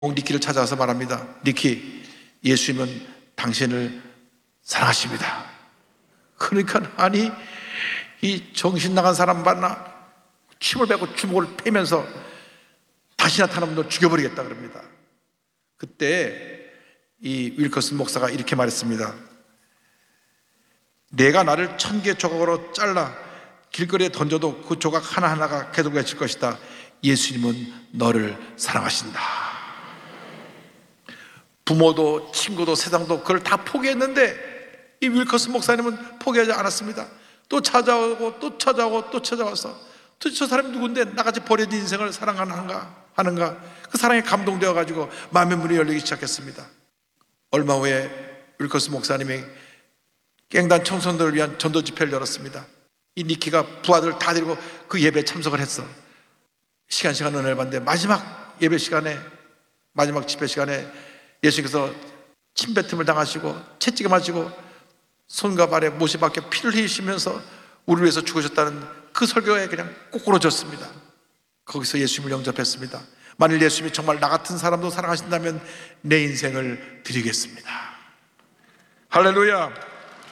니키를 찾아와서 말합니다. 니키, 예수님은 당신을 사랑하십니다. 그러니까 아니 이 정신 나간 사람 만나 침을 뱉고 주먹을 패면서 다시 나타나면 너 죽여버리겠다 그럽니다. 그때 이 윌커슨 목사가 이렇게 말했습니다. 내가 나를 1000개 조각으로 잘라 길거리에 던져도 그 조각 하나하나가 계속 외칠 것이다. 예수님은 너를 사랑하신다. 부모도 친구도 세상도 그걸 다 포기했는데 이 윌커슨 목사님은 포기하지 않았습니다. 또 찾아오고 또 찾아오고 또 찾아와서 도대체 저 사람이 누군데 나같이 버려진 인생을 사랑하는가 그 사랑에 감동되어 가지고 마음의 문이 열리기 시작했습니다. 얼마 후에 윌커슨 목사님이 깽단 청소년들을 위한 전도 집회를 열었습니다. 이 니키가 부하들 다 데리고 그 예배에 참석을 했어. 시간 은혜를 받는데 마지막 예배 시간에, 마지막 집회 시간에 예수님께서 침뱉음을 당하시고 채찍에 맞으시고 손과 발에 못이 박혀 피를 흘리시면서 우리를 위해서 죽으셨다는 그 설교에 그냥 꼬꾸러졌습니다. 거기서 예수님을 영접했습니다. 만일 예수님이 정말 나 같은 사람도 사랑하신다면 내 인생을 드리겠습니다. 할렐루야.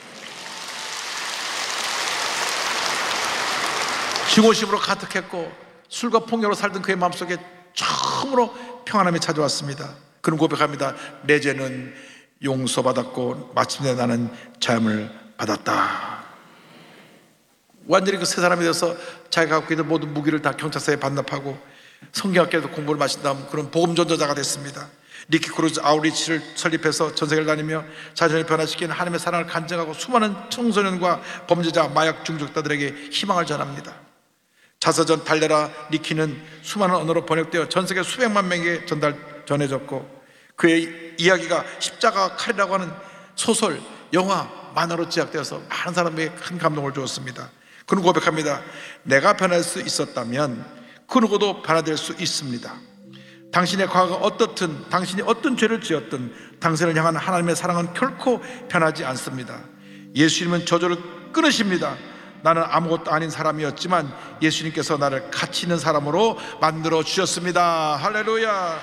증오심으로 가득했고 술과 폭력으로 살던 그의 마음속에 처음으로 평안함이 찾아왔습니다. 그는 고백합니다. 내 죄는 용서받았고 마침내 나는 자유를 받았다. 완전히 그 새 사람이 되어서 자기가 갖고 있는 모든 무기를 다 경찰서에 반납하고 성경학교에서 공부를 마친 다음 그런 복음 전도자가 됐습니다. 니키 크루즈 아우리치를 설립해서 전 세계를 다니며 자신을 변화시킨 하나님의 사랑을 간증하고 수많은 청소년과 범죄자, 마약 중독자들에게 희망을 전합니다. 자서전 달려라 니키는 수많은 언어로 번역되어 전 세계 수백만 명에게 전해졌고 그의 이야기가 십자가 칼이라고 하는 소설, 영화, 만화로 제작되어서 많은 사람에게 큰 감동을 주었습니다. 그는 고백합니다. 내가 변할 수 있었다면 그 누구도 변화될 수 있습니다. 당신의 과거가 어떻든 당신이 어떤 죄를 지었든 당신을 향한 하나님의 사랑은 결코 변하지 않습니다. 예수님은 저주를 끊으십니다. 나는 아무것도 아닌 사람이었지만 예수님께서 나를 가치 있는 사람으로 만들어 주셨습니다. 할렐루야.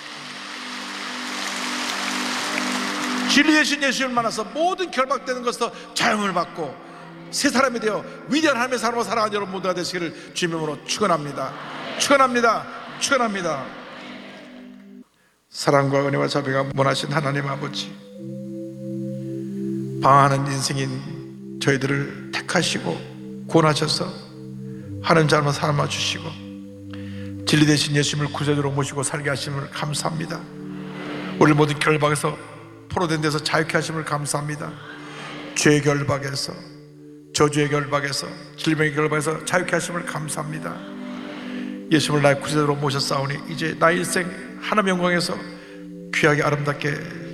진리 되신 예수님을 만나서 모든 결박되는 것에서 자유를 받고 새 사람이 되어 위대한 하나님의 사람으로 살아가는 여러분 모두가 되시기를 주님으로 축원합니다. 축원합니다. 축원합니다. 사랑과 은혜와 자비가 원하신 하나님 아버지, 방황하는 인생인 저희들을 택하시고 구원하셔서 하나님 자녀로 삼아 주시고 진리 되신 예수님을 구세주로 모시고 살게 하심을 감사합니다. 우리 모든 결박에서 포로된 데서 자유케 하심을 감사합니다. 죄의 결박에서, 저주의 결박에서, 질병의 결박에서 자유케 하심을 감사합니다. 예수님을 나의 구세주로 모셨사오니 이제 나의 일생 하나님의 영광에서 귀하게 아름답게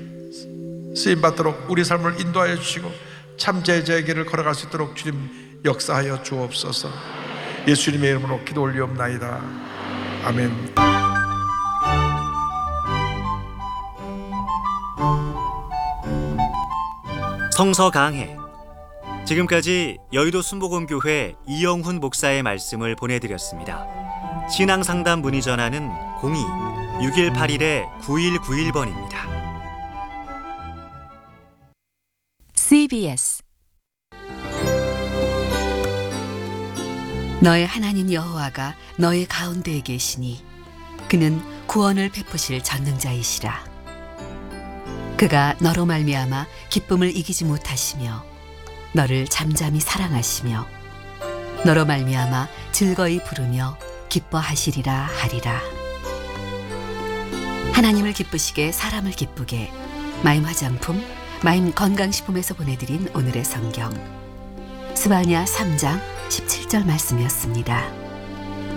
쓰임받도록 우리 삶을 인도하여 주시고 참 제자의 길을 걸어갈 수 있도록 주님 역사하여 주옵소서. 예수님의 이름으로 기도 올리옵나이다. 아멘. 성서 강해. 지금까지 여의도 순복음교회 이영훈 목사의 말씀을 보내드렸습니다. 신앙상담 문의 전화는 02-6181-9191번입니다. CBS 너의 하나님 여호와가 너의 가운데에 계시니 그는 구원을 베푸실 전능자이시라. 그가 너로 말미암아 기쁨을 이기지 못하시며 너를 잠잠히 사랑하시며 너로 말미암아 즐거이 부르며 기뻐하시리라 하리라. 하나님을 기쁘시게 사람을 기쁘게 마임 화장품, 마임 건강식품에서 보내드린 오늘의 성경 스바냐 3장 17절 말씀이었습니다.